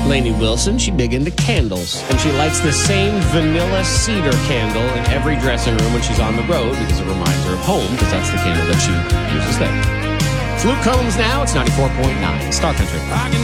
Lainey Wilson, she big into candles, and she lights the same vanilla cedar candle in every dressing room when she's on the road because it reminds her of home, because that's the candle that she uses there. It's Luke Combs now. It's 94.9 Star Country.